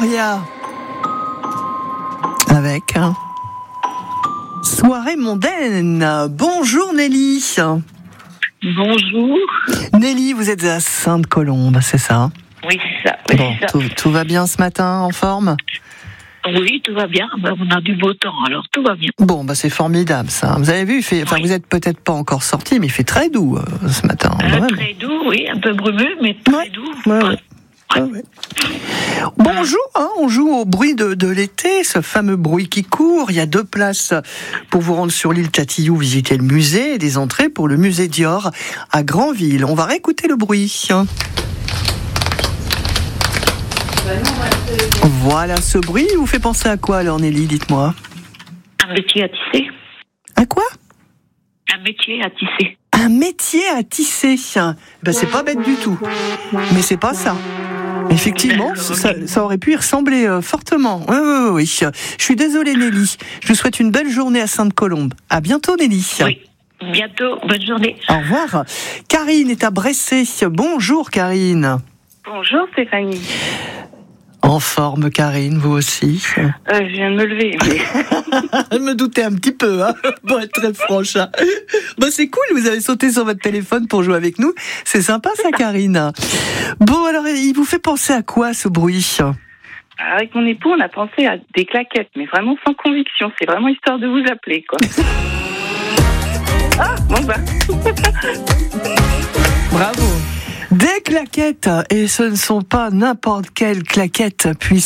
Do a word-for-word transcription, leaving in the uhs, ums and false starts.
Maria. Avec hein, Soirée mondaine. Bonjour Nelly. Bonjour. Nelly, vous êtes à Sainte-Colombe, c'est ça? Oui, c'est ça. Oui, bon, c'est ça. Tout, tout va bien ce matin, en forme? Oui, tout va bien. Ben, on a du beau temps, alors tout va bien. Bon, bah c'est formidable ça. Vous avez vu, il fait, enfin, oui. Vous êtes peut-être pas encore sorti, mais il fait très doux euh, ce matin. Euh, très doux, oui, un peu brumeux, mais très ouais. doux. Ouais, ouais. Ah ouais. Bon, on joue, hein, on joue au bruit de, de l'été, ce fameux bruit qui court. Il y a deux places pour vous rendre sur l'île Tatillou, visiter le musée, et des entrées pour le musée Dior à Granville. On va réécouter le bruit. Voilà, ce bruit vous fait penser à quoi alors Nelly, dites-moi? Un métier à tisser. À quoi? Un métier à tisser. Un métier à tisser. Ben, c'est pas bête du tout. Mais c'est pas ça. Effectivement, ça, ça aurait pu y ressembler euh, fortement. Oui, oui, oui. Je suis désolée, Nelly. Je vous souhaite une belle journée à Sainte-Colombe. À bientôt, Nelly. Oui, bientôt. Bonne journée. Au revoir. Karine est à Bressay. Bonjour, Karine. Bonjour, Stéphanie. En forme, Karine, vous aussi? euh, Je viens de me lever. Mais... Je me doutais un petit peu, hein, pour être très franche. Hein. Bah, c'est cool, vous avez sauté sur votre téléphone pour jouer avec nous. C'est sympa, ça, Karine. Bon, alors, il vous fait penser à quoi, ce bruit? Avec mon époux, on a pensé à des claquettes, mais vraiment sans conviction. C'est vraiment histoire de vous appeler, quoi. Ah, bon bah. Bravo. Des claquettes, et ce ne sont pas n'importe quelles claquettes, puisque